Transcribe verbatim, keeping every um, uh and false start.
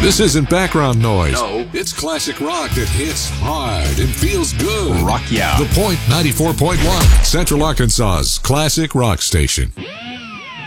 This isn't background noise. No. It's classic rock that hits hard and feels good. Rock yeah. The Point ninety-four point one, Central Arkansas's classic rock station.